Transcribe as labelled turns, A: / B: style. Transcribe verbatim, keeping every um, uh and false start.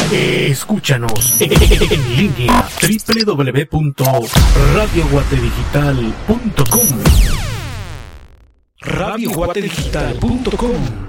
A: Escúchanos en línea doble u doble u doble u punto radio guate digital punto com radio guate digital punto com